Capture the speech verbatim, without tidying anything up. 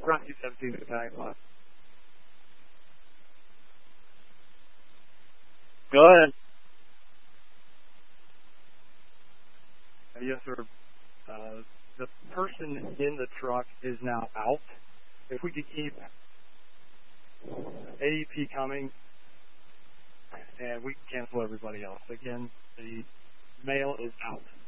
Rocky seventeen attack box. Go ahead. Uh, yes, sir. Uh, the person in the truck is now out. If we could keep A E P coming, and we can cancel everybody else. Again, the male is out.